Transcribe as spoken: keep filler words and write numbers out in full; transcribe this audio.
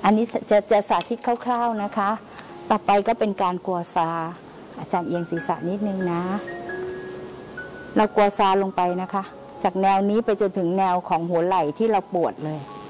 อันนี้จะจะสาธิตคร่าวๆนะคะต่อไปก็เป็นการกัวซาอาจารย์เอียงศีรษะนิดนึงนะเรากัวซาลงไปนะคะจากแนวนี้ไปจนถึงแนวของหัวไหล่ที่เราปวดเลย